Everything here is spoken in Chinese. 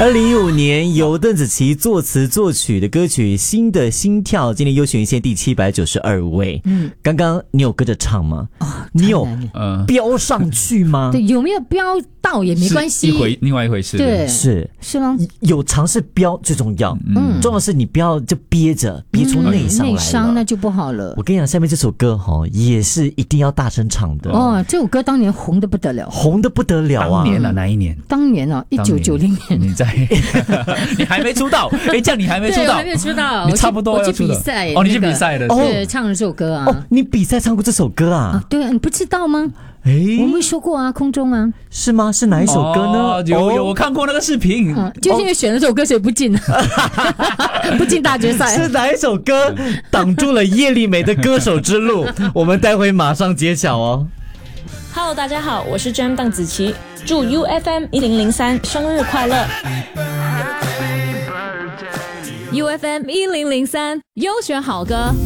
2015年由邓紫棋作词作曲的歌曲《新的心跳》，今年优选线第792位。刚刚你有跟着唱吗？你有飙上去吗？ 对，有没有飙到也没关系， 另外一回事。 对， 是吗？ 有尝试飙最重要，重要的是你不要就憋出内伤来了， 内伤那就不好了。 我跟你讲，下面这首歌也是一定要大声唱的这首歌当年红得不得了， 红得不得了啊！ 当年了，哪一年？ 当年1990年。 你在，你还没出道？这样你还没出道？ 对，我还没出道， 你差不多要出道。我去比赛你去比赛的， 对，唱了这首歌啊。 你比赛唱过这首歌啊？ 对啊，你不知道吗？我没说过啊，空中啊， 是吗？是哪一首歌呢？ 有，我看过那个视频。 就是因为选了这首歌，所以不进，不进大决赛。 是哪一首歌挡住了叶丽美的歌手之路？我们待会马上揭晓哦。 Hello， 大家好，我是 Jam 邓紫棋，祝 UFM 1003生日快乐。 UFM 1003优选好歌。